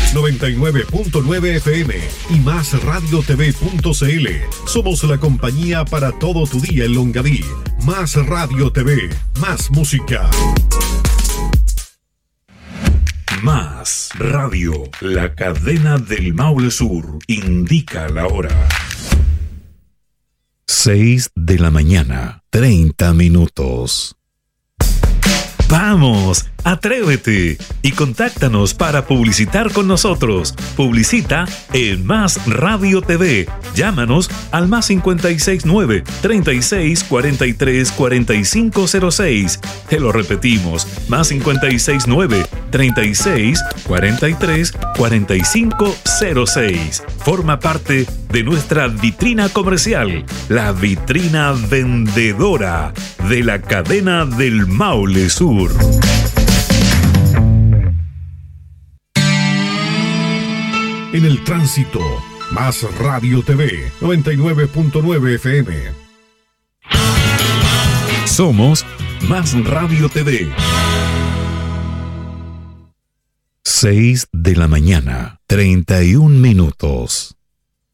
99.9 FM y MásRadioTV.cl. Somos la compañía para todo tu día en Longaví. Más Radio TV, más música. Más Radio, la cadena del Maule Sur, indica la hora. 6 de la mañana, 30 minutos. ¡Vamos! ¡Atrévete! Y contáctanos para publicitar con nosotros. Publicita en Más Radio TV. Llámanos al más 569 36 43 4506. Te lo repetimos, más 569 36 43 4506. Forma parte de nuestra vitrina comercial, la vitrina vendedora de la cadena del Maule Sur. En el tránsito, Más Radio TV, 99.9 FM. Somos Más Radio TV. 6 de la mañana, 31 minutos.